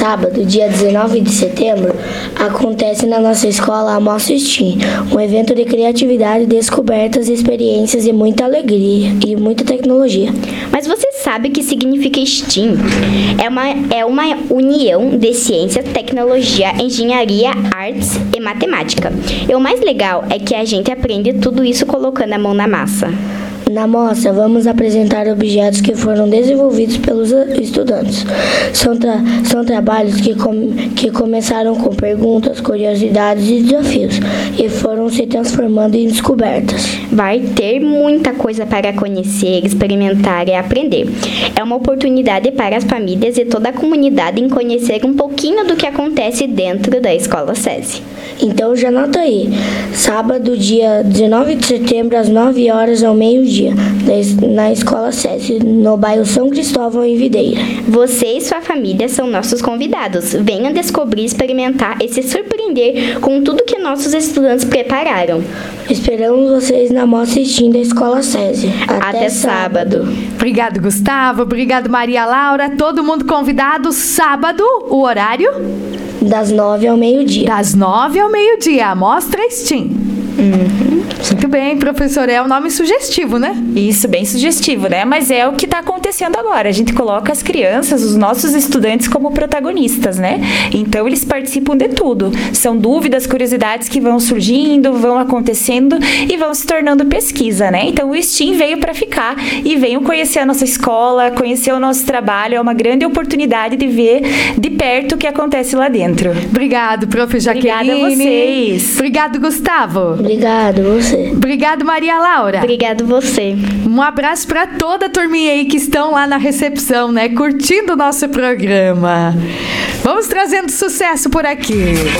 sábado, dia 19 de setembro, acontece na nossa escola a Mostra STEAM, um evento de criatividade, descobertas, experiências e muita alegria e muita tecnologia. Mas você sabe o que significa STEAM? É uma união de ciência, tecnologia, engenharia, artes e matemática. E o mais legal é que a gente aprende tudo isso colocando a mão na massa. Na mostra, vamos apresentar objetos que foram desenvolvidos pelos estudantes. São trabalhos que começaram com perguntas, curiosidades e desafios e foram se transformando em descobertas. Vai ter muita coisa para conhecer, experimentar e aprender. É uma oportunidade para as famílias e toda a comunidade em conhecer um pouquinho do que acontece dentro da Escola SESI. Então já anota aí, sábado, dia 19 de setembro, às 9 horas ao meio-dia, na Escola SESI, no bairro São Cristóvão, em Videira. Você e sua família são nossos convidados. Venham descobrir, experimentar e se surpreender com tudo que nossos estudantes prepararam. Esperamos vocês na Mostra STEAM da Escola SESI. Até sábado. Obrigado, Gustavo. Obrigado, Maria Laura. Todo mundo convidado sábado, o horário? Das 9 ao meio-dia. Das 9 ao meio-dia, a Mostra STEAM. Muito bem, professor, é um nome sugestivo, né? Isso, bem sugestivo, né? Mas é o que está acontecendo agora. A gente coloca as crianças, os nossos estudantes como protagonistas, né? Então, eles participam de tudo. São dúvidas, curiosidades que vão surgindo, vão acontecendo e vão se tornando pesquisa, né? Então, o STEAM veio para ficar e venham conhecer a nossa escola, conhecer o nosso trabalho. É uma grande oportunidade de ver de perto o que acontece lá dentro. Obrigado, prof. Jaqueline. Obrigada a vocês. Obrigado, Gustavo. Obrigado, você. Obrigado, Maria Laura. Obrigado você. Um abraço para toda a turminha aí que estão lá na recepção, né? Curtindo o nosso programa. Vamos trazendo sucesso por aqui.